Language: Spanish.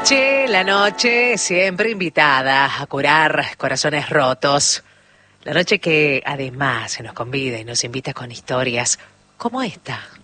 Che, la noche siempre invitada a curar corazones rotos. La noche que además se nos convida y nos invita con historias como esta.